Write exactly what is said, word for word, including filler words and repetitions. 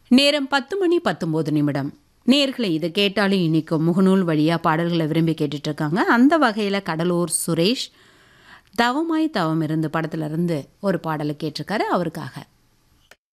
நேரம் பத்து மணி பத்தொன்பது நிமிடம். நேர்களை இது கேட்டாலும் இனிக்கும் முகநூல் வழியாக பாடல்களை விரும்பி கேட்டுட்ருக்காங்க. அந்த வகையில் கடலூர் சுரேஷ் தவமாய் தவம் இருந்து படத்துல இருந்து ஒரு பாடலை கேட்டிருக்காரு. அவருக்காக